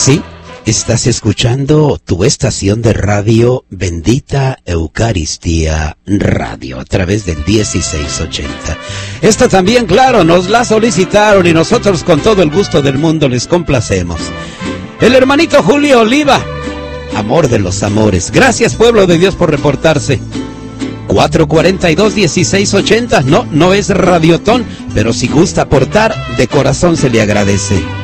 Sí, estás escuchando tu estación de radio Bendita Eucaristía Radio a través del 1680. Esta también, claro, nos la solicitaron y nosotros con todo el gusto del mundo les complacemos. El hermanito Julio Oliva, amor de los amores. Gracias, pueblo de Dios, por reportarse. 442-1680, no es radiotón, pero si gusta aportar, de corazón se le agradece.